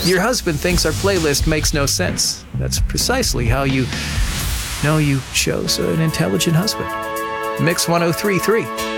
Your husband thinks our playlist makes no sense. That's precisely how you know you chose an intelligent husband. Mix 1033.